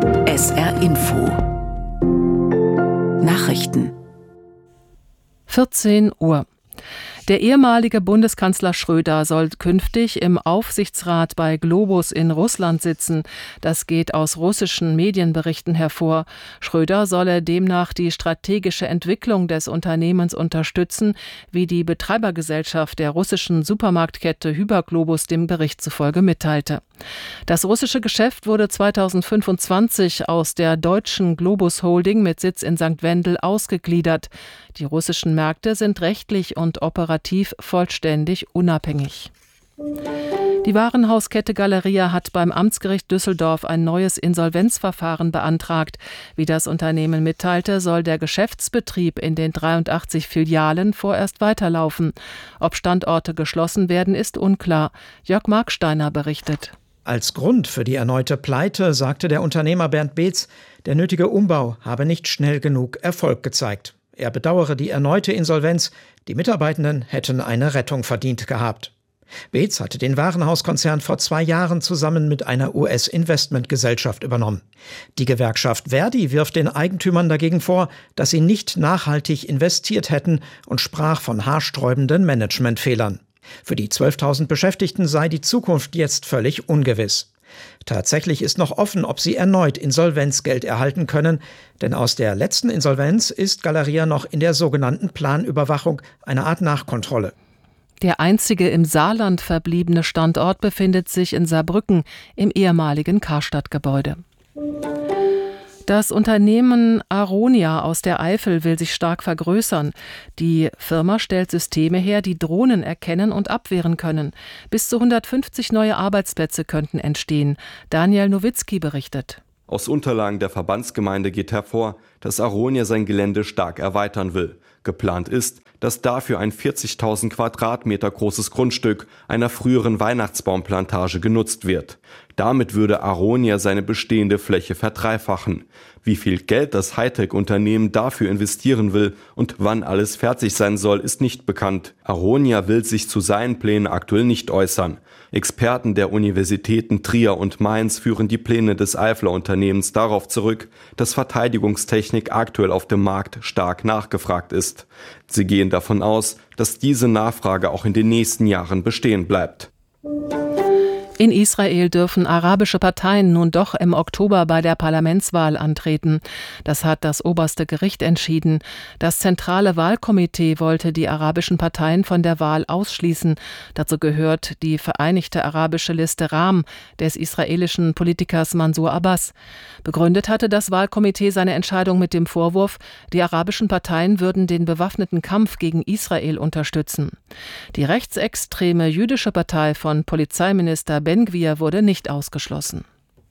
SR Info Nachrichten 14 Uhr. Der ehemalige Bundeskanzler Schröder soll künftig im Aufsichtsrat bei Globus in Russland sitzen. Das geht aus russischen Medienberichten hervor. Schröder solle demnach die strategische Entwicklung des Unternehmens unterstützen, wie die Betreibergesellschaft der russischen Supermarktkette Hyperglobus dem Bericht zufolge mitteilte. Das russische Geschäft wurde 2025 aus der deutschen Globus Holding mit Sitz in St. Wendel ausgegliedert. Die russischen Märkte sind rechtlich und operativ vollständig unabhängig. Die Warenhauskette Galeria hat beim Amtsgericht Düsseldorf ein neues Insolvenzverfahren beantragt. Wie das Unternehmen mitteilte, soll der Geschäftsbetrieb in den 83 Filialen vorerst weiterlaufen. Ob Standorte geschlossen werden, ist unklar. Jörg Marksteiner berichtet. Als Grund für die erneute Pleite sagte der Unternehmer Bernd Beetz, der nötige Umbau habe nicht schnell genug Erfolg gezeigt. Er bedauere die erneute Insolvenz, die Mitarbeitenden hätten eine Rettung verdient gehabt. Beetz hatte den Warenhauskonzern vor 2 Jahren zusammen mit einer US-Investmentgesellschaft übernommen. Die Gewerkschaft Verdi wirft den Eigentümern dagegen vor, dass sie nicht nachhaltig investiert hätten und sprach von haarsträubenden Managementfehlern. Für die 12.000 Beschäftigten sei die Zukunft jetzt völlig ungewiss. Tatsächlich ist noch offen, ob sie erneut Insolvenzgeld erhalten können, denn aus der letzten Insolvenz ist Galeria noch in der sogenannten Planüberwachung, eine Art Nachkontrolle. Der einzige im Saarland verbliebene Standort befindet sich in Saarbrücken im ehemaligen Karstadt-Gebäude. Das Unternehmen Aronia aus der Eifel will sich stark vergrößern. Die Firma stellt Systeme her, die Drohnen erkennen und abwehren können. Bis zu 150 neue Arbeitsplätze könnten entstehen. Daniel Nowitzki berichtet. Aus Unterlagen der Verbandsgemeinde geht hervor, dass Aronia sein Gelände stark erweitern will. Geplant ist, dass dafür ein 40.000 Quadratmeter großes Grundstück einer früheren Weihnachtsbaumplantage genutzt wird. Damit würde Aronia seine bestehende Fläche verdreifachen. Wie viel Geld das Hightech-Unternehmen dafür investieren will und wann alles fertig sein soll, ist nicht bekannt. Aronia will sich zu seinen Plänen aktuell nicht äußern. Experten der Universitäten Trier und Mainz führen die Pläne des Eifler Unternehmens darauf zurück, dass Verteidigungstechnik aktuell auf dem Markt stark nachgefragt ist. Sie gehen davon aus, dass diese Nachfrage auch in den nächsten Jahren bestehen bleibt. In Israel dürfen arabische Parteien nun doch im Oktober bei der Parlamentswahl antreten. Das hat das oberste Gericht entschieden. Das zentrale Wahlkomitee wollte die arabischen Parteien von der Wahl ausschließen. Dazu gehört die Vereinigte Arabische Liste RAM des israelischen Politikers Mansur Abbas. Begründet hatte das Wahlkomitee seine Entscheidung mit dem Vorwurf, die arabischen Parteien würden den bewaffneten Kampf gegen Israel unterstützen. Die rechtsextreme jüdische Partei von Polizeiminister Ben-Gvir wurde nicht ausgeschlossen.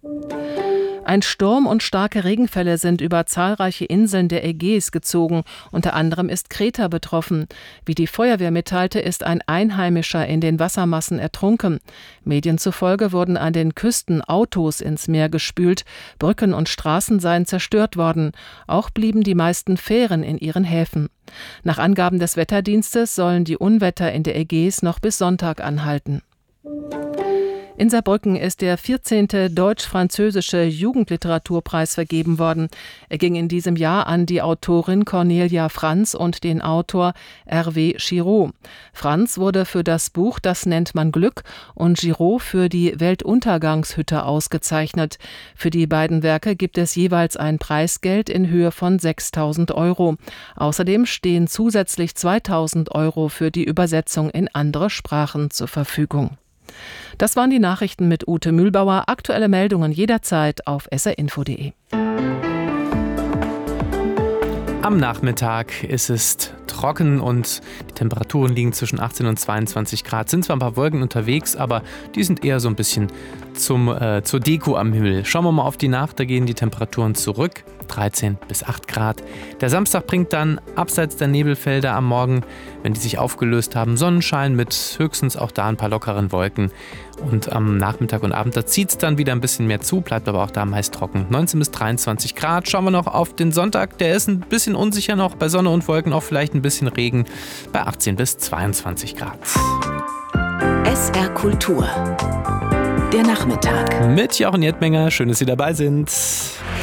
Ein Sturm und starke Regenfälle sind über zahlreiche Inseln der Ägäis gezogen. Unter anderem ist Kreta betroffen. Wie die Feuerwehr mitteilte, ist ein Einheimischer in den Wassermassen ertrunken. Medien zufolge wurden an den Küsten Autos ins Meer gespült. Brücken und Straßen seien zerstört worden. Auch blieben die meisten Fähren in ihren Häfen. Nach Angaben des Wetterdienstes sollen die Unwetter in der Ägäis noch bis Sonntag anhalten. In Saarbrücken ist der 14. Deutsch-Französische Jugendliteraturpreis vergeben worden. Er ging in diesem Jahr an die Autorin Cornelia Franz und den Autor Hervé Giraud. Franz wurde für das Buch Das nennt man Glück und Giraud für die Weltuntergangshütte ausgezeichnet. Für die beiden Werke gibt es jeweils ein Preisgeld in Höhe von 6.000 €. Außerdem stehen zusätzlich 2.000 € für die Übersetzung in andere Sprachen zur Verfügung. Das waren die Nachrichten mit Ute Mühlbauer. Aktuelle Meldungen jederzeit auf srinfo.de. Am Nachmittag ist es trocken und die Temperaturen liegen zwischen 18 und 22 Grad. Sind zwar ein paar Wolken unterwegs, aber die sind eher so ein bisschen zur Deko am Himmel. Schauen wir mal auf die Nacht, da gehen die Temperaturen zurück. 13 bis 8 Grad. Der Samstag bringt dann abseits der Nebelfelder am Morgen, wenn die sich aufgelöst haben, Sonnenschein mit höchstens auch da ein paar lockeren Wolken. Und am Nachmittag und Abend, da zieht es dann wieder ein bisschen mehr zu, bleibt aber auch da meist trocken. 19 bis 23 Grad. Schauen wir noch auf den Sonntag, der ist ein bisschen unsicher noch, bei Sonne und Wolken auch vielleicht ein bisschen Regen, bei 18 bis 22 Grad. SR Kultur Der Nachmittag. Mit Jochen Jettmenger. Schön, dass Sie dabei sind.